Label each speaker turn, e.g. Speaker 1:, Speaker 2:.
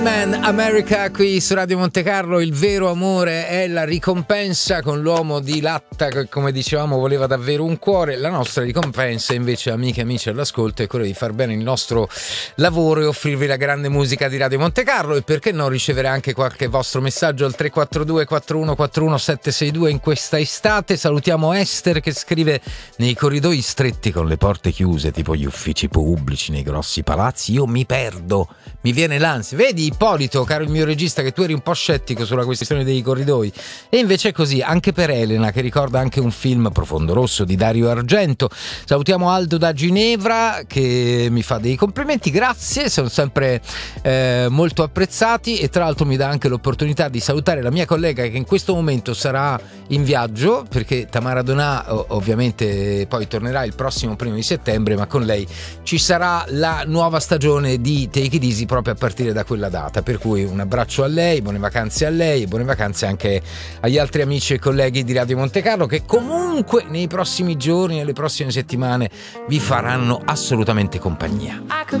Speaker 1: Man America qui su Radio Monte Carlo. Il vero amore è la ricompensa, con l'uomo di latta che, come dicevamo, voleva davvero un cuore. La nostra ricompensa invece, amiche e amici all'ascolto, è quella di far bene il nostro lavoro e offrirvi la grande musica di Radio Monte Carlo, e perché no ricevere anche qualche vostro messaggio al 342 4141 762 in questa estate. Salutiamo Esther che scrive: nei corridoi stretti con le porte chiuse, tipo gli uffici pubblici nei grossi palazzi, io mi perdo, mi viene l'ansia. Vedi Ippolito, caro il mio regista, che tu eri un po' scettico sulla questione dei corridoi, e invece è così anche per Elena, che ricorda anche un film, Profondo Rosso, di Dario Argento. Salutiamo Aldo da Ginevra che mi fa dei complimenti, grazie, sono sempre molto apprezzati, e tra l'altro mi dà anche l'opportunità di salutare la mia collega che in questo momento sarà in viaggio, perché Tamara Donà ovviamente poi tornerà il prossimo 1° di settembre, ma con lei ci sarà la nuova stagione di Take It Easy proprio a partire da quella data, per cui un abbraccio a lei, buone vacanze a lei e buone vacanze anche agli altri amici e colleghi di Radio Monte Carlo, che comunque nei prossimi giorni e nelle prossime settimane vi faranno assolutamente compagnia.